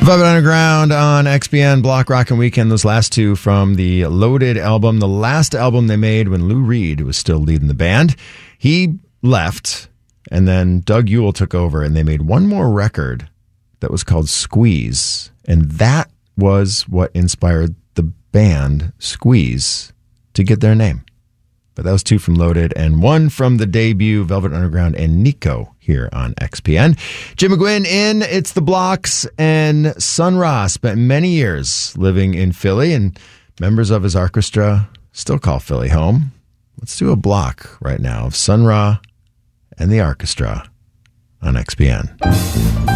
Velvet Underground on XBN, Block Rockin' Weekend. Those last two from the Loaded album, the last album they made when Lou Reed was still leading the band. He left, and then Doug Yule took over, and they made one more record that was called Squeeze, and that was what inspired the band Squeeze to get their name. But that was two from Loaded and one from the debut Velvet Underground and Nico here on XPN. Jim McGuinn in It's the Blocks, and Sun Ra spent many years living in Philly, and members of his orchestra still call Philly home. Let's do a block right now of Sun Ra and the orchestra on XPN.